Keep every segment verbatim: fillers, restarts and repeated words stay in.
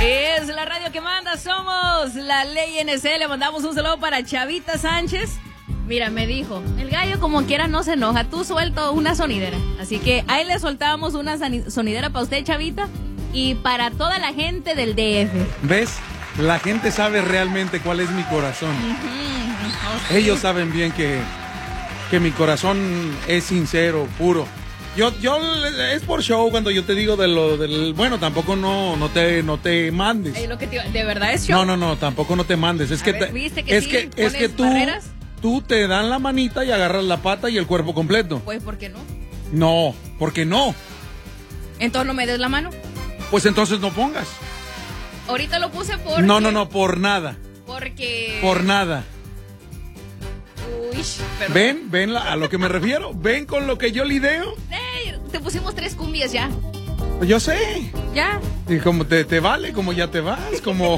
Es la radio que manda, somos la Ley N C. Le mandamos un saludo para Chavita Sánchez. Mira, me dijo, el gallo como quiera no se enoja, tú suelto una sonidera. Así que ahí le soltábamos una sonidera para usted, Chavita, y para toda la gente del D F. ¿Ves? La gente sabe realmente cuál es mi corazón. Uh-huh. Oh, sí. Ellos saben bien que, que mi corazón es sincero, puro. Yo, yo, es por show cuando yo te digo de lo del, bueno, tampoco no, no te, no te mandes. Eh, lo que te, ¿De verdad es show? No, no, no, tampoco no te mandes. Es A que, ver, te, ¿viste que es sí que, es que tú, barreras? tú te dan la manita y agarras la pata y el cuerpo completo. Pues, ¿por qué no? No, ¿por qué no? Entonces no me des la mano. Pues entonces no pongas. Ahorita lo puse por. No, no, no, por nada. Porque. Por nada. Uy, perdón. Ven, ven la, a lo que me refiero. Ven con lo que yo lideo. Hey, te pusimos tres cumbias ya. Yo sé. Ya. Y como te, te vale, como ya te vas, como.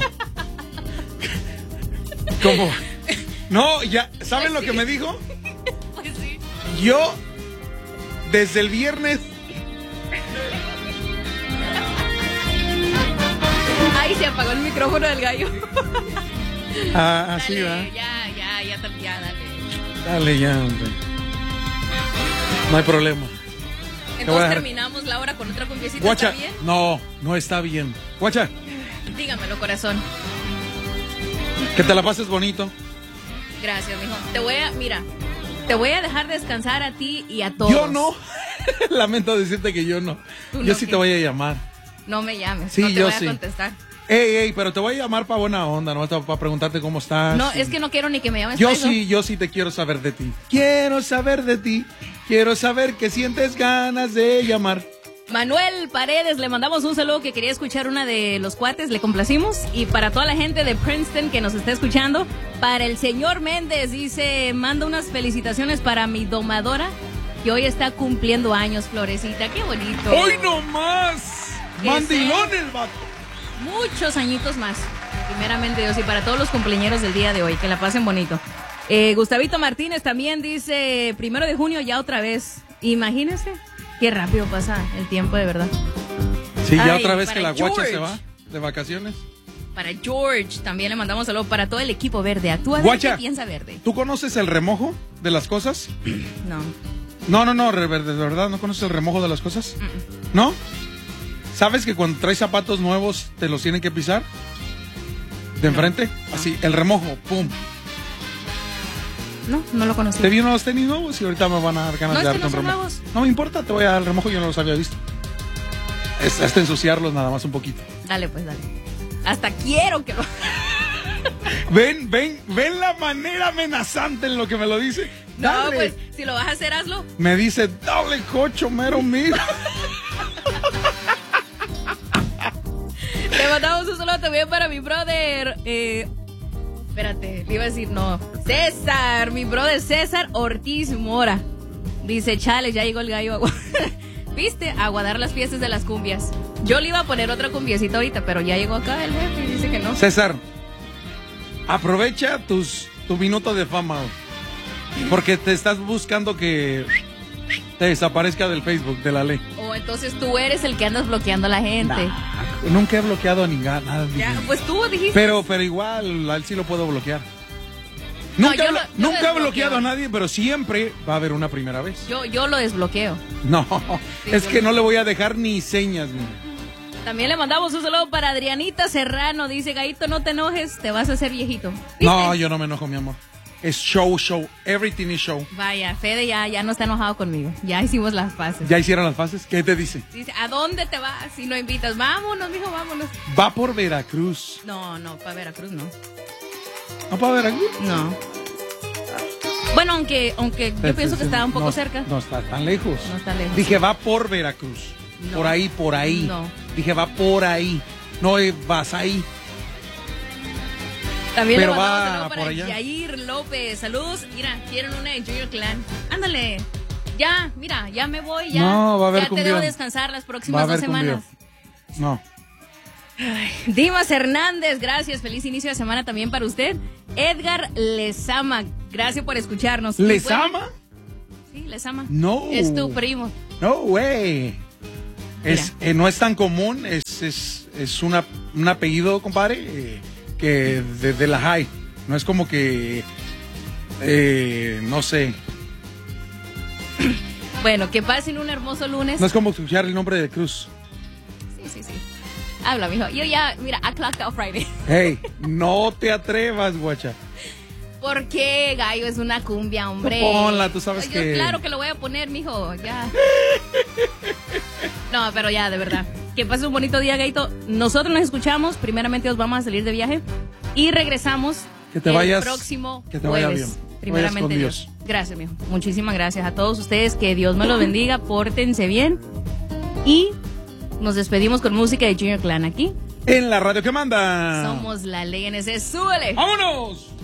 como. No, ya. ¿Saben Pues lo sí. que me dijo? Pues sí. Yo, desde el viernes. Ay, se apagó el micrófono del gallo. Ah, así Dale, va. Ya, ya, ya, ya, dale. Dale ya, hombre. No hay problema. Entonces terminamos la hora con otra cumbiecita. Guacha, ¿Está bien? no, no está bien. Guacha, Dígamelo, corazón. que te la pases bonito. Gracias, mijo. Te voy a, mira, te voy a dejar descansar a ti y a todos. Yo no. Lamento decirte que yo no. Tú Yo no, sí ¿qué? te voy a llamar. No me llames, Sí, no te yo voy sí. a contestar. Ey, ey, pero te voy a llamar para buena onda, ¿no? Para preguntarte cómo estás. No, y- es que no quiero ni que me llames. Yo para eso. sí, yo sí te quiero saber de ti. Quiero saber de ti. Quiero saber que sientes ganas de llamar. Manuel Paredes, le mandamos un saludo que quería escuchar una de los cuates, le complacimos. Y para toda la gente de Princeton que nos está escuchando, para el señor Méndez, dice, manda unas felicitaciones para mi domadora, que hoy está cumpliendo años, Florecita, qué bonito. ¡Hoy no más! Que ¡Mandilón sea- el vato! Muchos añitos más, primeramente Dios, y para todos los cumpleañeros del día de hoy, que la pasen bonito. Eh, Gustavito Martínez también dice, primero de junio ya otra vez. Imagínense, qué rápido pasa el tiempo, de verdad. Sí, ya Ay, otra vez para que la guacha George. se va de vacaciones. Para George, también le mandamos saludos para todo el equipo verde. Actúa Guacha. verde, piensa verde. ¿Tú conoces el remojo de las cosas? No. No, no, no, de verdad, ¿no conoces el remojo de las cosas? Mm-mm. ¿No? ¿Sabes que cuando traes zapatos nuevos te los tienen que pisar? ¿De enfrente? No. Así, el remojo, pum. No, no lo conocí. Te vi unos tenis nuevos y ahorita me van a dar ganas No, de es que darte no un son remojo. nuevos. No me importa, te voy a dar el remojo, yo no los había visto. Es hasta ensuciarlos nada más un poquito. Dale, pues, dale. Hasta quiero que lo... Ven, ven, ven la manera amenazante en lo que me lo dice. No, Dale. pues, si lo vas a hacer, hazlo. Me dice, dale cocho, mero mío. Le mandamos un saludo también para mi brother. Eh, espérate, le iba a decir no. César, mi brother César Ortiz Mora. Dice, chale, ya llegó el gallo a... ¿Viste? A guardar las piezas de las cumbias. Yo le iba a poner otra cumbiecita ahorita, pero ya llegó acá el jefe y dice que no. César, aprovecha tus, tu minuto de fama. Porque te estás buscando que te desaparezca del Facebook, de la ley. O entonces tú eres el que andas bloqueando a la gente. Nah, nunca he bloqueado a ninguna, nada. Ya, ningún- pues tú dijiste. Pero, pero igual, a él sí lo puedo bloquear. No, Nunca, yo he lo- blo- yo nunca lo he desbloqueo. bloqueado a nadie, pero siempre va a haber una primera vez. Yo, yo lo desbloqueo. No, Sí, es yo que lo- no le voy a dejar ni señas. Mira. También le mandamos un saludo para Adrianita Serrano. Dice, Gallito, no te enojes, te vas a hacer viejito. ¿Viste? No, yo no me enojo, mi amor. Es show, show. Everything is show. Vaya, Fede ya, ya no está enojado conmigo. Ya hicimos las paces. ¿Ya hicieron las fases? ¿Qué te dice? Dice, ¿a dónde te vas si no invitas? Vámonos, mijo, vámonos. Va por Veracruz. No, no, para Veracruz no. ¿No para Veracruz? No. Bueno, aunque, aunque yo pienso que está un poco No, cerca. No está tan lejos. No está lejos. Dije, va por Veracruz. No. Por ahí, por ahí. No. Dije, va por ahí. No eh, vas ahí. También Pero le mandamos va saludo para por allá. Yair López. Saludos. Mira, quieren una de Junior Clan. Ándale. Ya, mira, ya me voy. Ya, No, va a haber ya te cumbión. debo descansar las Va a próximas haber dos semanas. cumbión. No. Dimas Hernández, gracias. Feliz inicio de semana también para usted. Edgar Lezama, gracias por escucharnos. ¿Les Y bueno, ama? Sí, Lezama. No. Es tu primo. No way. Es, eh, no es tan común. Es, es, es una, un apellido, compadre, eh, que de, de la high. No es como que, eh, no sé. Bueno, que pasen un hermoso lunes. No es como escuchar el nombre de Cruz. Sí, sí, sí. Habla, mijo. Yo ya, mira, I clocked out Friday. Hey, no te atrevas, guacha. ¿Por qué, gallo? Es una cumbia, hombre. Ponla, tú sabes Yo, que... Claro que lo voy a poner, mijo, ya. No, pero ya, de verdad. Que pase un bonito día, Gaito. Nosotros nos escuchamos. Primeramente, os vamos a salir de viaje. Y regresamos que te el vayas, próximo que te jueves. vaya bien. Primeramente, con Dios. Dios. Gracias, mijo. Muchísimas gracias a todos ustedes. Que Dios me los bendiga. Pórtense bien. Y nos despedimos con música de Junior Clan aquí. En la radio que manda. Somos la ley en ese. ¡Súbele! ¡Vámonos!